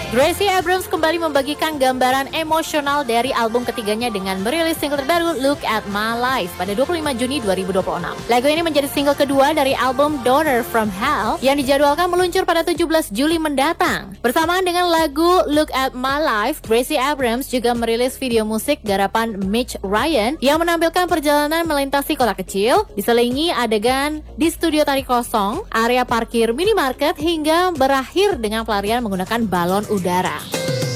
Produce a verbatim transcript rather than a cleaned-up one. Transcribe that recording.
Gracie Abrams kembali membagikan gambaran emosional dari album ketiganya dengan merilis single terbaru Look at My Life pada dua puluh lima Juni dua ribu dua puluh enam. Lagu ini menjadi single kedua dari album Daughter from Hell yang dijadwalkan meluncur pada tujuh belas Juli mendatang. Bersamaan dengan lagu Look at My Life, Gracie Abrams juga merilis video musik garapan Mitch Ryan yang menampilkan perjalanan melintasi kota kecil, diselingi adegan di studio tari kosong, area parkir minimarket hingga berakhir dengan pelarian menggunakan balon udara.